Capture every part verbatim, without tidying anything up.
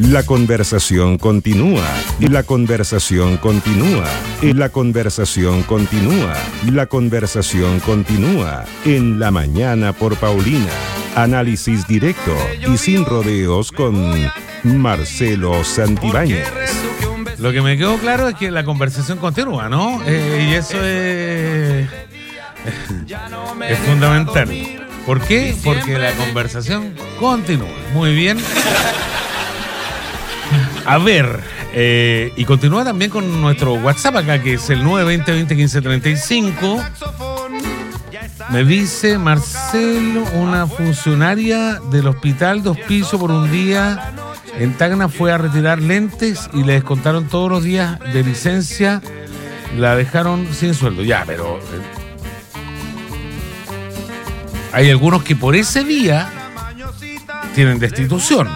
La conversación continúa. La conversación continúa. La conversación continúa. La conversación continúa. En la mañana por Paulina. Análisis directo y sin rodeos con Marcelo Santibáñez. Lo que me quedó claro es que la conversación continúa, ¿no? Eh, y eso es, es fundamental. ¿Por qué? Porque la conversación continúa. Muy bien. A ver, eh, y continúa también con nuestro WhatsApp acá, que es el nueve veinte, veinte, quince, treinta y cinco. Me dice Marcelo, una funcionaria del hospital Dos Pisos por un día en Tacna fue a retirar lentes y le descontaron todos los días de licencia, la dejaron sin sueldo. Ya, pero eh, hay algunos que por ese día tienen destitución.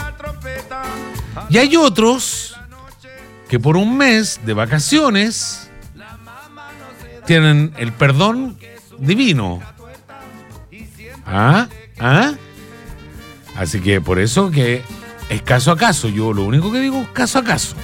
Y hay otros que por un mes de vacaciones tienen el perdón divino. ¿Ah? ¿Ah? Así que por eso que es caso a caso. Yo lo único que digo es caso a caso.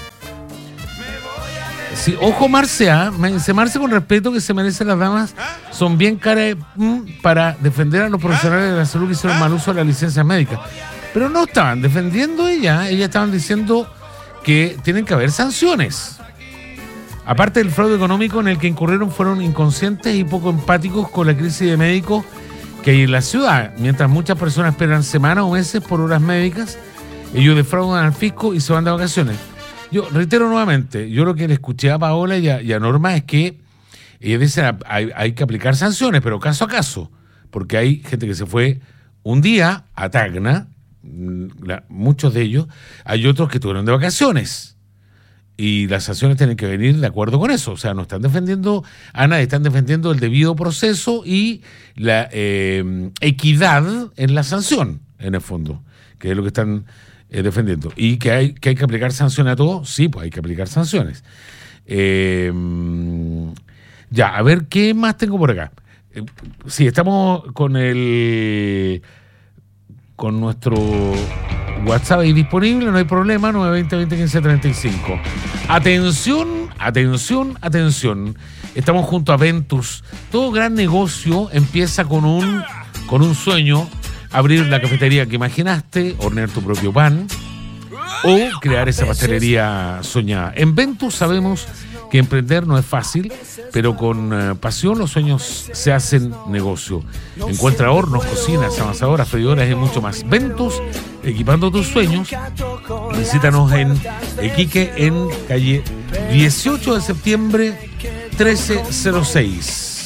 Sí, ojo, Marce, ¿ah? Me dice Marce, con respeto que se merecen las damas, son bien caras mm, para defender a los profesionales de la salud que hicieron mal uso de la licencia médica. Pero no estaban defendiendo ella, ellas estaban diciendo que tienen que haber sanciones. Aparte del fraude económico en el que incurrieron, fueron inconscientes y poco empáticos con la crisis de médicos que hay en la ciudad. Mientras muchas personas esperan semanas o meses por horas médicas, ellos defraudan al fisco y se van de vacaciones. Yo reitero nuevamente, yo lo que le escuché a Paola y a, y a Norma es que ellos dicen hay, hay que aplicar sanciones, pero caso a caso, porque hay gente que se fue un día a Tacna, la, muchos de ellos, hay otros que estuvieron de vacaciones y las sanciones tienen que venir de acuerdo con eso. O sea, no están defendiendo a nadie, están defendiendo el debido proceso y la eh, equidad en la sanción, en el fondo, que es lo que están eh, defendiendo. Y que hay, que hay que aplicar sanciones a todos, sí, pues hay que aplicar sanciones. Eh, ya, a ver, ¿qué más tengo por acá? Eh, sí, estamos con el... con nuestro WhatsApp ahí disponible, no hay problema, nueve veinte, veinte, quince, treinta y cinco. Atención, atención, atención. Estamos junto a Ventus. Todo gran negocio empieza con un, con un sueño, abrir la cafetería que imaginaste, hornear tu propio pan o crear esa pastelería soñada. En Ventus sabemos que emprender no es fácil, pero con uh, pasión los sueños se hacen negocio. Encuentra hornos, cocinas, amasadoras, freidoras y mucho más. Ventus, equipando tus sueños. Visítanos en Iquique, en calle dieciocho de septiembre, trece cero seis.